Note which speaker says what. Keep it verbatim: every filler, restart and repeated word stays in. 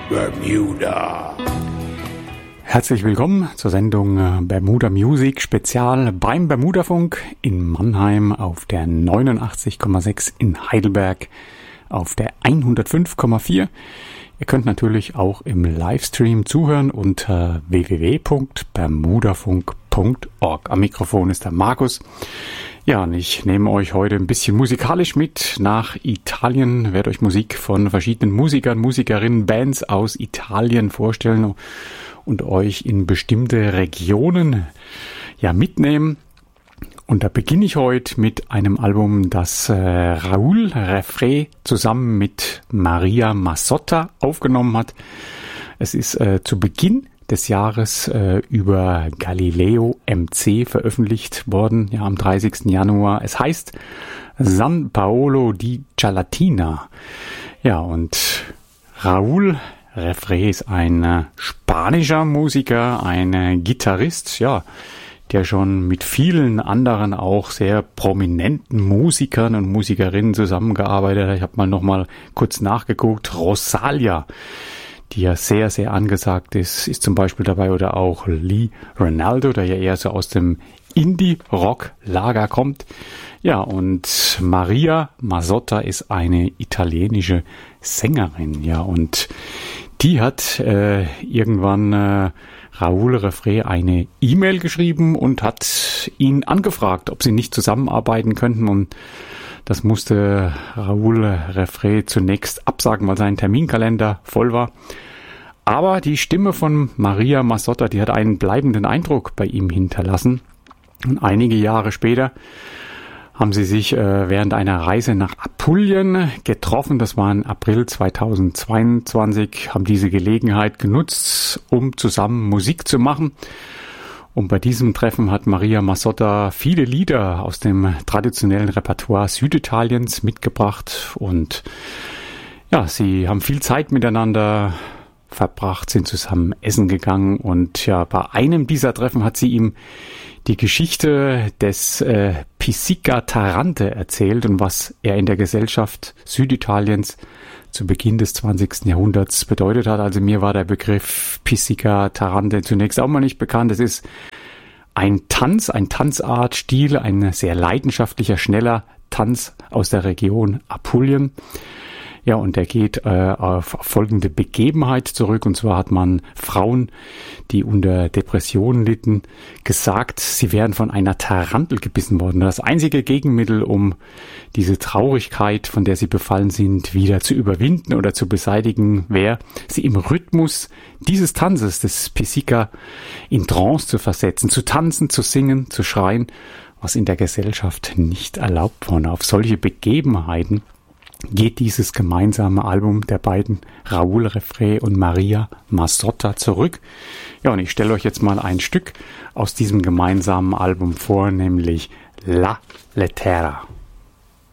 Speaker 1: Bermuda. Herzlich willkommen zur Sendung Bermuda Music Spezial beim Bermudafunk in Mannheim auf der neunundachtzig Komma sechs, in Heidelberg auf der hundertfünf Komma vier. Ihr könnt natürlich auch im Livestream zuhören unter w w w punkt bermudafunk punkt org. Am Mikrofon ist der Markus. Ja, und ich nehme euch heute ein bisschen musikalisch mit nach Italien, werde euch Musik von verschiedenen Musikern, Musikerinnen, Bands aus Italien vorstellen und euch in bestimmte Regionen ja mitnehmen. Und da beginne ich heute mit einem Album, das äh, Raúl Refré zusammen mit Maria Mazzotta aufgenommen hat. Es ist äh, zu Beginn des Jahres äh, über Galileo M C veröffentlicht worden, ja, am dreißigsten Januar. Es heißt San Paolo di Cialatina. Ja, und Raúl Refré ist ein äh, spanischer Musiker, ein äh, Gitarrist, ja, der schon mit vielen anderen auch sehr prominenten Musikern und Musikerinnen zusammengearbeitet hat. Ich habe mal noch mal kurz nachgeguckt. Rosalia, die ja sehr, sehr angesagt ist, ist zum Beispiel dabei, oder auch Lee Ranaldo, der ja eher so aus dem Indie-Rock-Lager kommt. Ja, und Maria Mazzotta ist eine italienische Sängerin, ja, und die hat äh, irgendwann äh, Raúl Refré eine E-Mail geschrieben und hat ihn angefragt, ob sie nicht zusammenarbeiten könnten, und das musste Raúl Refré zunächst absagen, weil sein Terminkalender voll war. Aber die Stimme von Maria Mazzotta, die hat einen bleibenden Eindruck bei ihm hinterlassen. Und einige Jahre später haben sie sich äh, während einer Reise nach Apulien getroffen. Das war im April zweitausendzweiundzwanzig, haben diese Gelegenheit genutzt, um zusammen Musik zu machen. Und bei diesem Treffen hat Maria Mazzotta viele Lieder aus dem traditionellen Repertoire Süditaliens mitgebracht. Und ja, sie haben viel Zeit miteinander verbracht, sind zusammen essen gegangen. Und ja, bei einem dieser Treffen hat sie ihm die Geschichte des äh, Pizzica Tarante erzählt und was er in der Gesellschaft Süditaliens zu Beginn des zwanzigsten Jahrhunderts bedeutet hat. Also mir war der Begriff Pizzica Tarante zunächst auch mal nicht bekannt. Es ist ein Tanz, ein Tanzartstil, ein sehr leidenschaftlicher, schneller Tanz aus der Region Apulien. Ja, und der geht äh, auf folgende Begebenheit zurück. Und zwar hat man Frauen, die unter Depressionen litten, gesagt, sie wären von einer Tarantel gebissen worden. Das einzige Gegenmittel, um diese Traurigkeit, von der sie befallen sind, wieder zu überwinden oder zu beseitigen, wäre, sie im Rhythmus dieses Tanzes, des Pizzica, in Trance zu versetzen, zu tanzen, zu singen, zu schreien, was in der Gesellschaft nicht erlaubt war. Auf solche Begebenheiten geht dieses gemeinsame Album der beiden, Raúl Refré und Maria Mazzotta, zurück. Ja, und ich stelle euch jetzt mal ein Stück aus diesem gemeinsamen Album vor, nämlich La Lettera.